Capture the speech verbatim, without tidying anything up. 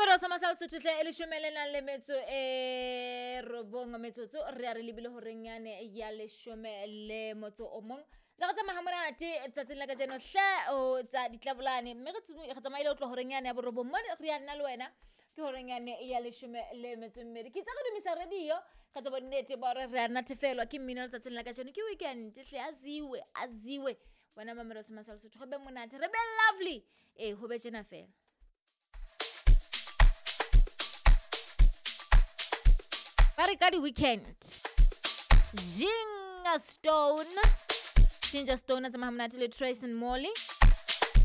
Mamero sa masal so tle e le shomelena le metso e robong metsotso re a re lebile hore nyane ya le shomele motso o mong tsa go tsama hamonate tsatsing la ka jeno hle o tsa ditlabulane mme re tsamaile o tlo hore nyane ya borobong mo re ya nna le wena ke hore nyane ya le shomele metso mmedi ke tsa go dumisa radio ka tsa bonnete ba re re a natefelwa ke mmino tsatsing la ka jeno ke weekend hle aziwe aziwe wena Mamero sa masal so go be monate re be lovely eh ho be jena fela Barikadi weekend. Jinga Stone. Ginger Stone as a Mahamnatili Trace and Molly.